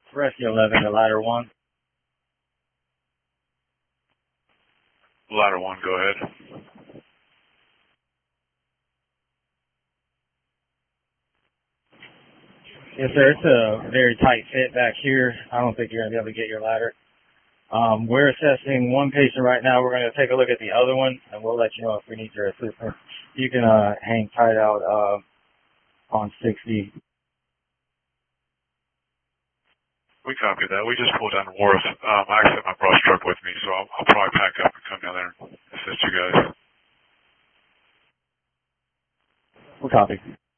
Rescue 11 to ladder 1. Ladder 1, go ahead. Yes, sir. It's a very tight fit back here. I don't think you're going to be able to get your ladder. We're assessing one patient right now. We're going to take a look at the other one, and we'll let you know if we need your assistance. You can hang tight out on 60. We copy that. We just pulled down the wharf. I actually have my brush truck with me, so I'll probably pack up and come down there and assist you guys. We'll copy.